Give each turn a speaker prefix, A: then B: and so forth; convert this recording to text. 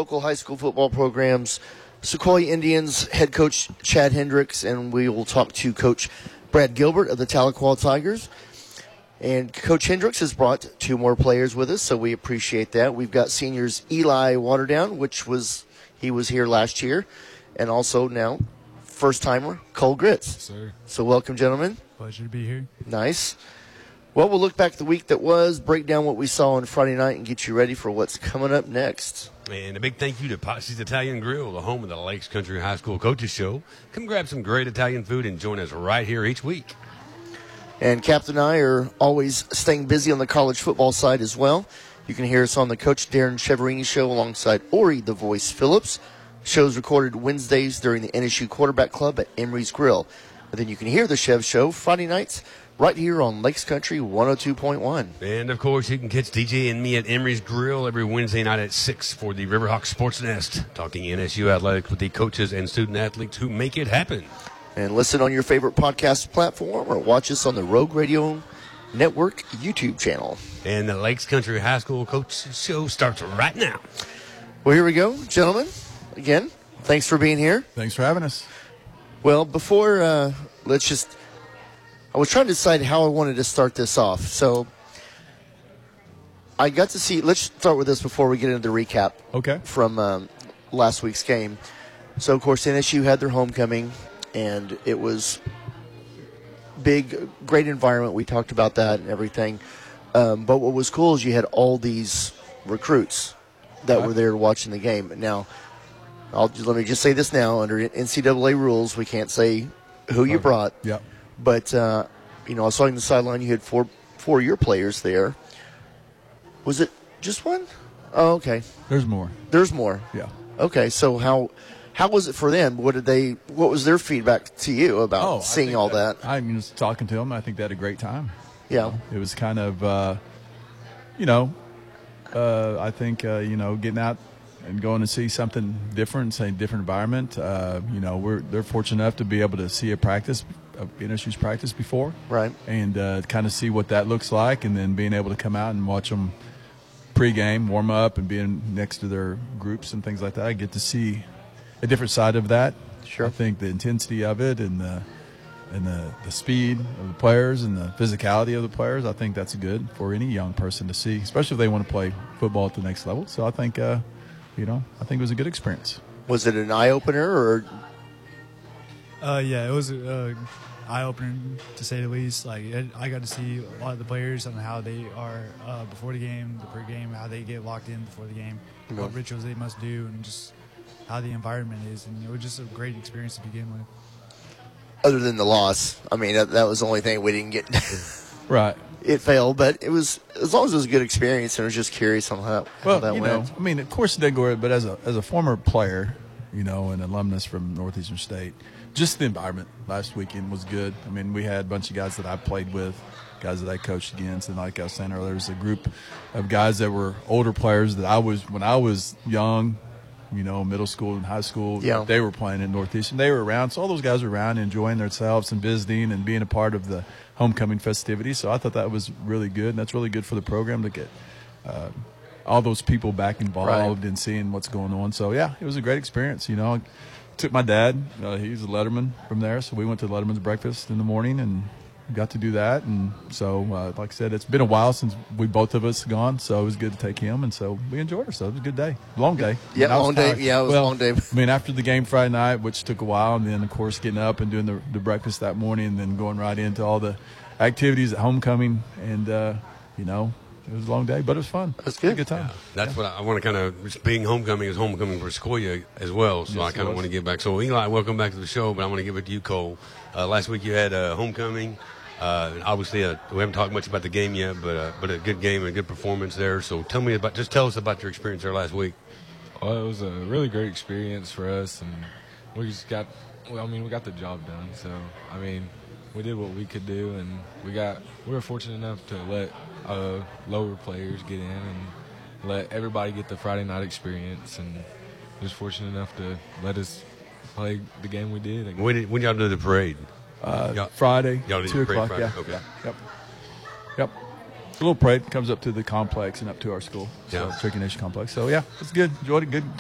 A: local high school football programs, Sequoia Indians head coach Chad Hendricks, and we will talk to Coach Brad Gilbert of the Tahlequah Tigers. And Coach Hendricks has brought 2 more players with us, so we appreciate that. We've got seniors Eli Waterdown, he was here last year, and also now first-timer Cole Gritz.
B: Yes, sir.
A: So welcome, gentlemen.
B: Pleasure to be here.
A: Nice. Well, we'll look back at the week that was, break down what we saw on Friday night, and get you ready for what's coming up next.
C: And a big thank you to Potsy's Italian Grill, the home of the Lakes Country High School Coaches Show. Come grab some great Italian food and join us right here each week.
A: And Captain and I are always staying busy on the college football side as well. You can hear us on the Coach Darren Cheverini Show alongside Ori the Voice Phillips. Shows recorded Wednesdays during the NSU Quarterback Club at Emery's Grill. And then you can hear the Chev Show Friday nights right here on Lakes Country 102.1.
C: And, of course, you can catch DJ and me at Emery's Grill every Wednesday night at 6 for the Riverhawk Sports Nest, talking NSU athletics with the coaches and student athletes who make it happen.
A: And listen on your favorite podcast platform or watch us on the Rogue Radio Network YouTube channel.
C: And the Lakes Country High School Coaches Show starts right now.
A: Well, here we go, gentlemen. Again, thanks for being here.
D: Thanks for having us.
A: Well, before, I was trying to decide how I wanted to start this off. So I got to see, let's start with this before we get into the recap.
D: Okay.
A: From last week's game. So, of course, NSU had their homecoming, and it was big, great environment. We talked about that and everything. But what was cool is you had all these recruits that were there watching the game. Now, let me just say this now. Under NCAA rules, we can't say who you brought.
D: Yep.
A: But, I saw on the sideline you had four of your players there. Was it just one? Oh, okay.
D: There's more.
A: There's more.
D: Yeah.
A: Okay, so how was it for them? What was their feedback to you about seeing all that?
D: I was talking to them. I think they had a great time.
A: Yeah.
D: It was kind of, I think, getting out and going to see something different, say different environment. They're fortunate enough to be able to see a practice, NSU's practice before.
A: Right.
D: And kind of see what that looks like, and then being able to come out and watch them pregame, warm up, and being next to their groups and things like that. I get to see a different side of that.
A: Sure.
D: I think the intensity of it and the speed of the players and the physicality of the players, I think that's good for any young person to see, especially if they want to play football at the next level. So I think, I think it was a good experience.
A: Was it an eye-opener or?
B: Yeah, it was eye-opener to say the least. Like, I got to see a lot of the players and how they are before the game, the pregame, how they get locked in before the game, what rituals they must do, and just how the environment is. And it was just a great experience to begin with.
A: Other than the loss, I mean, that was the only thing we didn't get.
D: Right.
A: It failed, but it was, as long as it was a good experience, and I was just curious on how that went.
D: Of course it didn't go, but as a former player, an alumnus from Northeastern State, just the environment last weekend was good. I mean, we had a bunch of guys that I played with, guys that I coached against, and like I was saying earlier, there was a group of guys that were older players that when I was young, middle school and high school, they were playing at Northeastern. They were around, so all those guys were around enjoying themselves and visiting and being a part of the homecoming festivities. So I thought that was really good, and that's really good for the program to get all those people back involved and seeing what's going on. So, yeah, it was a great experience. I took my dad. He's a letterman from there, so we went to Letterman's breakfast in the morning and got to do that. And so, like I said, it's been a while since both of us gone, so it was good to take him. And so we enjoyed ourselves. It was a good day. Long day.
A: Yeah, long day. Yeah, it was a long day.
D: I mean, after the game Friday night, which took a while, and then, of course, getting up and doing the breakfast that morning and then going right into all the activities at homecoming. And, it was a long day, but it was fun.
A: That's good.
D: It was a good time.
C: Yeah, that's what I want to kind of, being homecoming is homecoming for Sequoia as well, so I kind of want to get back. So, Eli, welcome back to the show, but I want to give it to you, Cole. Last week you had homecoming. Obviously, we haven't talked much about the game yet, but a good game and a good performance there. So tell us about your experience there last week.
E: Well, it was a really great experience for us, and we got the job done. So, we did what we could do, and we were fortunate enough to let lower players get in and let everybody get the Friday night experience, and was fortunate enough to let us play the game we did.
C: When y'all do the parade?
D: Friday,
C: y'all
D: 2 o'clock.
C: Friday?
D: Yeah.
C: Okay.
D: Yeah. Yep. A little parade comes up to the complex and up to our school.
C: Yeah.
D: So Cherokee Nation complex. So, yeah, it's good. Enjoyed it. Good